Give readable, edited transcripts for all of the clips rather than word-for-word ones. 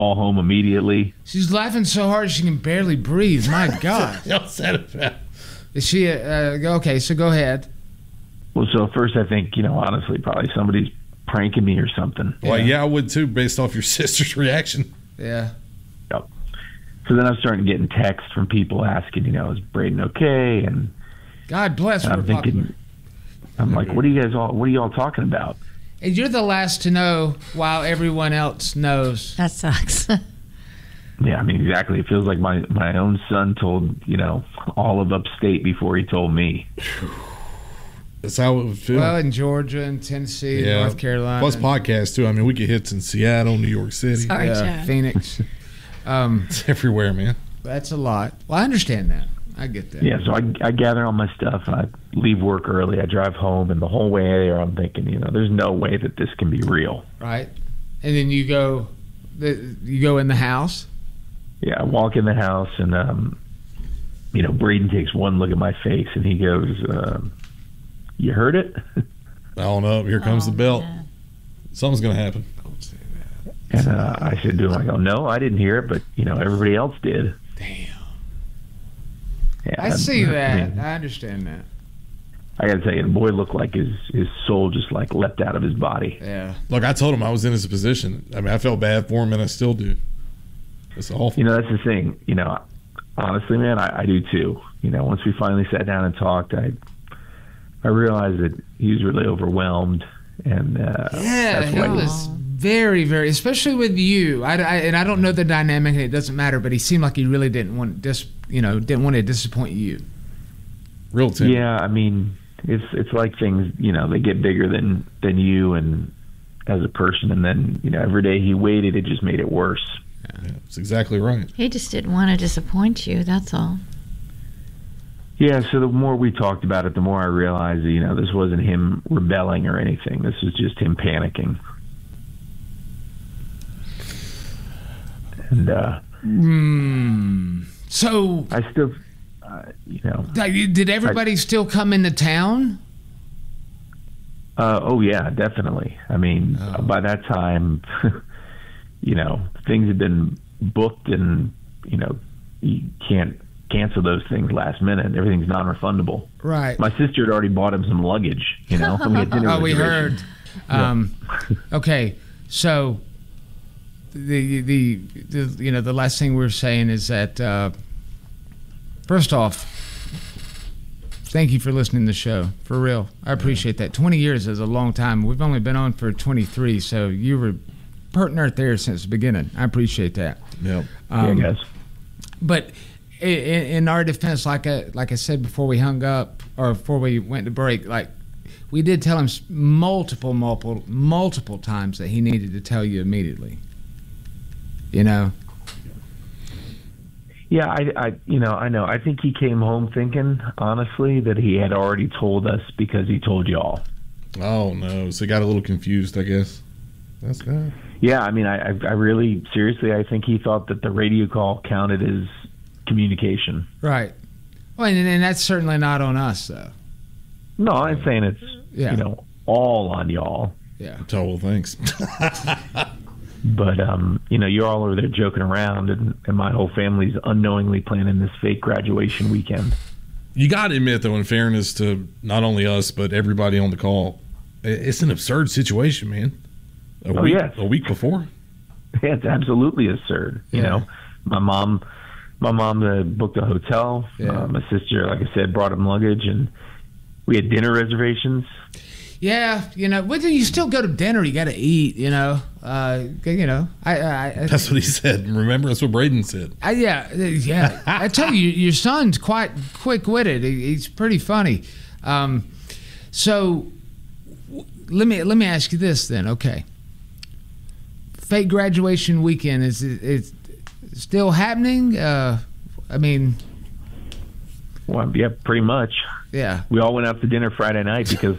all home immediately. She's laughing so hard she can barely breathe. My God. What's that about? Is she okay? So go ahead. Well, so first I think, honestly, probably somebody's pranking me or something. Well, yeah, I would too, based off your sister's reaction. Yeah. Yep. So then I'm starting getting texts from people asking, is Braden okay? And God bless her. I'm thinking, I'm like, what are y'all talking about? And you're the last to know while everyone else knows. That sucks. Yeah, I mean, exactly. It feels like my own son told, all of upstate before he told me. That's how it would feel. Well, in Georgia and Tennessee, North Carolina. Plus podcasts, too. I mean, we get hits in Seattle, New York City. Sorry, Chad. Phoenix. It's everywhere, man. That's a lot. Well, I understand that. I get that. Yeah, so I gather all my stuff, and I leave work early. I drive home, and the whole way there I'm thinking, there's no way that this can be real. Right. And then you go in the house? Yeah, I walk in the house, and, Braden takes one look at my face, and he goes, you heard it? I don't know. Here comes the belt. Man. Something's going to happen. Don't say that. And I said to him, I go, no, I didn't hear it, but, everybody else did. Damn. Yeah, I see that. I mean, I understand that. I got to tell you, the boy looked like his soul just like leapt out of his body. Yeah. Look, I told him I was in his position. I mean, I felt bad for him, and I still do. It's awful. That's the thing. Honestly, man, I do too. Once we finally sat down and talked, I realized that he was really overwhelmed, and he was very, very, especially with you. I don't know the dynamic, and it doesn't matter. But he seemed like he really didn't want to disappoint you. Real tender. Yeah, I mean, it's like things, they get bigger than you and as a person, and then every day he waited, it just made it worse. Yeah, that's exactly right. He just didn't want to disappoint you, that's all. Yeah, so the more we talked about it, the more I realized that, this wasn't him rebelling or anything. This was just him panicking. And so I still, did everybody still come into town? Oh yeah, definitely. I mean, by that time, things had been booked, and you can't cancel those things last minute. Everything's non-refundable. Right. My sister had already bought him some luggage. And we had dinner we reservations. heard. Okay, so the last thing we're saying is that first off, thank you for listening to the show. For real, I appreciate that. 20 years is a long time. We've only been on for 23, so you were partner there since the beginning. I appreciate that. Yeah. Yeah, guys. But in our defense, like I said before we hung up or before we went to break, we did tell him multiple times that he needed to tell you immediately. Yeah, I know. I think he came home thinking, honestly, that he had already told us because he told y'all. Oh no! So he got a little confused, I guess. That's good. Yeah, I mean, I really, seriously, I think he thought that the radio call counted as communication. Right. Well, and that's certainly not on us, though. No, I'm saying it's, all on y'all. Yeah. Total thanks. But, you're all over there joking around, and my whole family's unknowingly planning this fake graduation weekend. You got to admit, though, in fairness to not only us, but everybody on the call, it's an absurd situation, man. A week before? Yeah, it's absolutely absurd. My mom booked a hotel. Yeah. My sister, like I said, brought him luggage, and we had dinner reservations. Yeah, whether you still go to dinner, you got to eat. That's what he said. Remember, that's what Braden said. Yeah. I tell you, your son's quite quick-witted. He's pretty funny. So let me ask you this then. Okay, fake graduation weekend is it still happening? Well, yeah, pretty much. Yeah. We all went out to dinner Friday night because,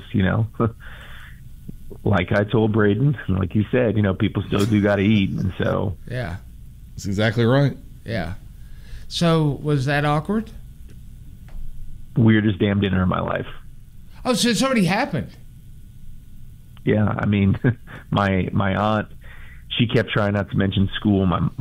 like I told Braden, and like you said, people still do got to eat. And so. Yeah. That's exactly right. Yeah. So was that awkward? Weirdest damn dinner of my life. Oh, so it's already happened. Yeah. I mean, my aunt, she kept trying not to mention school. My